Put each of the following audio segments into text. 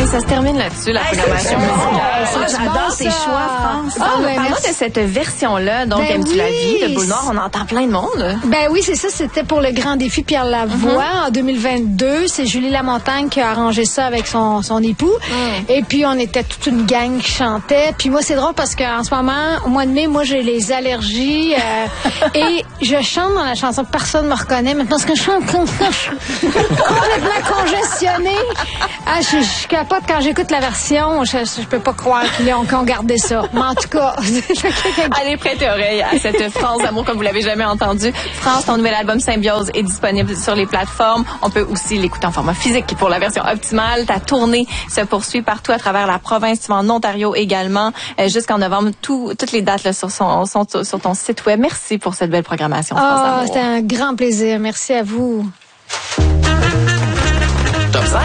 ça se termine là-dessus, la programmation musicale. J'adore tes choix, France. Parlons de cette version-là. Donc, Aimes-tu la vie de Boule Noire? On entend plein de monde. Ben oui, c'est ça. C'était pour le grand défi Pierre Lavoie en 2022. C'est Julie Lamontagne qui a arrangé ça avec son époux. Et puis, on était toute une gang qui chantait. Puis moi, c'est drôle parce qu'en ce moment, au mois de mai, moi, j'ai les allergies. Et je chante dans la chanson que personne ne me reconnaît. Mais parce que je chante comme ça, je suis complètement congestionnée. Je capote quand j'écoute la version. Je peux pas croire qu'on gardait ça. Mais en tout cas... Allez prêter oreille à cette France d'amour comme vous l'avez jamais entendue. France, ton nouvel album Symbiose est disponible sur les plateformes. On peut aussi l'écouter en format physique pour la version optimale. Ta tournée se poursuit partout à travers la province. Tu vas en Ontario également jusqu'en novembre. Toutes les dates là, sont sur ton site web. Merci pour cette belle programmation, France d'amour. C'était un grand plaisir. Merci à vous. Top 5.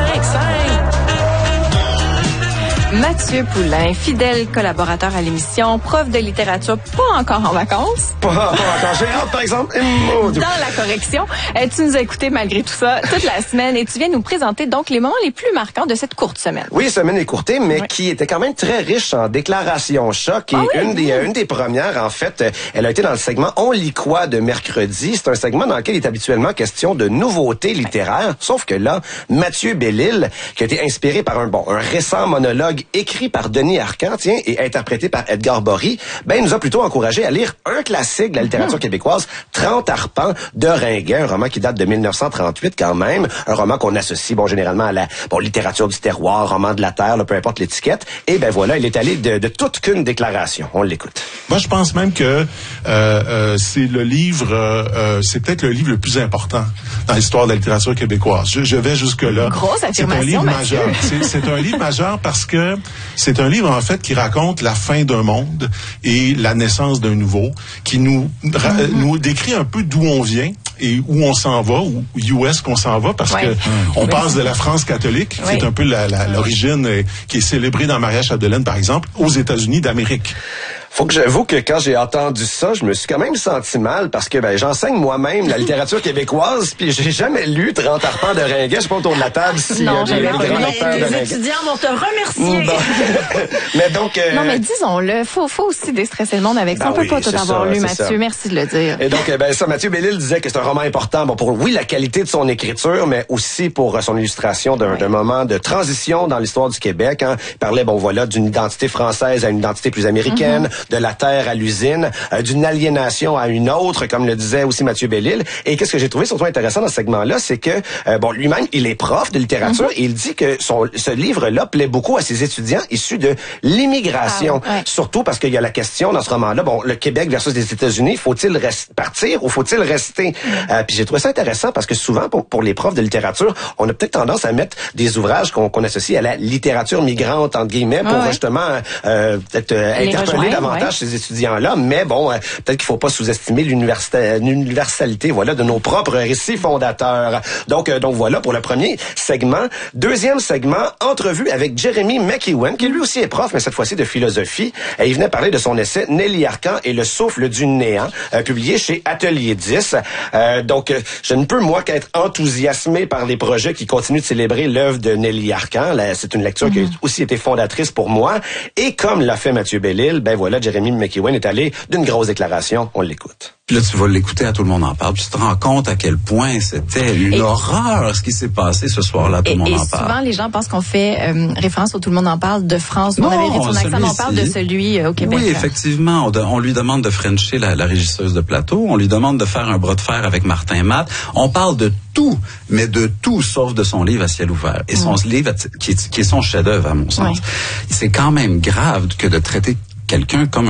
Mathieu Poulain, fidèle collaborateur à l'émission, prof de littérature, pas encore en vacances. Pas encore. J'ai hâte, par exemple. Dans la correction. Tu nous as écoutés malgré tout ça toute la semaine et tu viens nous présenter donc les moments les plus marquants de cette courte semaine. Oui, semaine écourtée, mais qui était quand même très riche en déclarations choc. Et une des premières, en fait, elle a été dans le segment On lit quoi de mercredi. C'est un segment dans lequel il est habituellement question de nouveautés littéraires. Sauf que là, Mathieu Bellil, qui a été inspiré par un récent monologue écrit par Denis Arcand, et interprété par Edgar Bory, nous a plutôt encouragé à lire un classique de la littérature québécoise, 30 arpents de Ringuet, un roman qui date de 1938 quand même, un roman qu'on associe généralement à la littérature du terroir, roman de la terre, peu importe l'étiquette. Et voilà, il est allé de toute qu'une déclaration. On l'écoute. Moi, je pense même que c'est le livre, c'est peut-être le livre le plus important dans l'histoire de la littérature québécoise. Je vais jusque-là. Grosse affirmation, c'est un livre majeur. C'est un livre majeur parce que c'est un livre, en fait, qui raconte la fin d'un monde et la naissance d'un nouveau, qui nous décrit un peu d'où on vient et où on s'en va, où est-ce qu'on s'en va, parce que on passe de la France catholique, qui est un peu l'origine qui est célébrée dans Maria Chapdelaine, par exemple, aux États-Unis d'Amérique. Faut que j'avoue que quand j'ai entendu ça, je me suis quand même senti mal parce que j'enseigne moi-même la littérature québécoise puis j'ai jamais lu 30 arpents de Ringuet. Je sais pas autour de la table s'il y a des grands auteurs de Ringuet. Les étudiants vont te remercier. Mais donc... Non, mais disons-le, faut aussi déstresser le monde avec ça. On peut pas tout avoir lu, Mathieu. Merci de le dire. Et donc, Mathieu Bellil disait que c'est un roman important pour, la qualité de son écriture, mais aussi pour son illustration d'un moment de transition dans l'histoire du Québec. Il parlait, d'une identité française à une identité plus américaine, de la terre à l'usine, d'une aliénation à une autre, comme le disait aussi Mathieu Bellil. Et qu'est-ce que j'ai trouvé surtout intéressant dans ce segment-là, c'est que, lui-même, il est prof de littérature et il dit que ce livre-là plaît beaucoup à ses étudiants issus de l'immigration. Surtout parce qu'il y a la question dans ce roman-là, le Québec versus les États-Unis, faut-il partir ou faut-il rester? Puis j'ai trouvé ça intéressant parce que souvent, pour les profs de littérature, on a peut-être tendance à mettre des ouvrages qu'on associe à la littérature migrante, entre guillemets, pour justement peut-être interpeller davantage ces étudiants-là, mais peut-être qu'il faut pas sous-estimer l'universalité, de nos propres récits fondateurs. Donc voilà pour le premier segment. Deuxième segment, entrevue avec Jeremy McEwen, qui lui aussi est prof, mais cette fois-ci de philosophie. Et il venait parler de son essai Nelly Arcand et le souffle du néant, publié chez Atelier 10. Donc je ne peux moi qu'être enthousiasmé par les projets qui continuent de célébrer l'œuvre de Nelly Arcand. C'est une lecture qui a aussi été fondatrice pour moi. Et comme l'a fait Mathieu Bellil, Jeremy McEwen est allé d'une grosse déclaration. On l'écoute. Puis là, tu vas l'écouter, Tout le monde en parle. Puis tu te rends compte à quel point c'était une horreur ce qui s'est passé ce soir-là. Tout le monde en parle. Et souvent, les gens pensent qu'on fait référence au Tout le monde en parle de France. On avait son accent, on parle de celui au Québec. Oui, effectivement. On lui demande de frencher la régisseuse de plateau. On lui demande de faire un bras de fer avec Martin Matt. On parle de tout, mais de tout sauf de son livre À ciel ouvert. Et son livre, qui est son chef-d'œuvre, à mon sens. C'est quand même grave que de traiter quelqu'un comme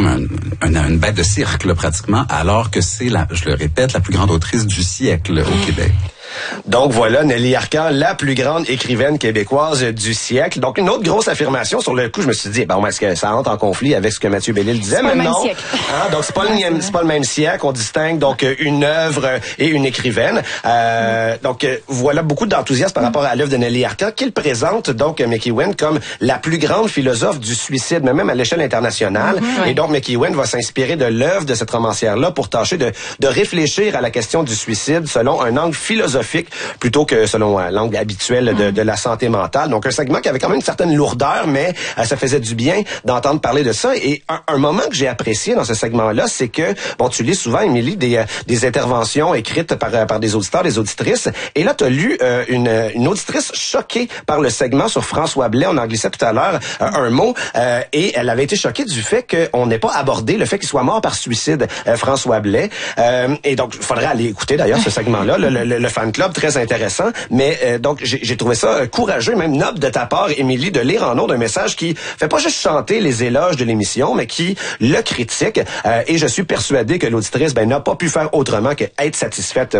une bête de cirque, là, pratiquement, alors que c'est, je le répète, la plus grande autrice du siècle au Québec. Donc voilà, Nelly Arcand, la plus grande écrivaine québécoise du siècle. Donc une autre grosse affirmation. Sur le coup, je me suis dit, est-ce que ça entre en conflit avec ce que Mathieu Bellil disait? Mais non. Donc c'est pas le même siècle. On distingue donc une œuvre et une écrivaine. Donc voilà beaucoup d'enthousiasme par rapport à l'œuvre de Nelly Arcand, qu'il présente donc McEwen comme la plus grande philosophe du suicide, mais même à l'échelle internationale. Et donc McEwen va s'inspirer de l'œuvre de cette romancière-là pour tâcher de réfléchir à la question du suicide selon un angle philosophique philosophique plutôt que selon l'angle habituel de la santé mentale. Donc un segment qui avait quand même une certaine lourdeur, mais ça faisait du bien d'entendre parler de ça. Et un moment que j'ai apprécié dans ce segment-là, c'est que, bon, tu lis souvent, Émilie, des interventions écrites par des auditeurs, des auditrices. Et là, tu as lu une auditrice choquée par le segment sur François Blais. On en glissait tout à l'heure un mot. Et elle avait été choquée du fait qu'on n'ait pas abordé le fait qu'il soit mort par suicide, François Blais. Et donc, il faudrait aller écouter d'ailleurs ce segment-là, le fan club, très intéressant. Mais donc, j'ai trouvé ça courageux, même noble de ta part, Émilie, de lire en ondes un message qui fait pas juste chanter les éloges de l'émission, mais qui le critique. Et je suis persuadé que l'auditrice n'a pas pu faire autrement qu'être satisfaite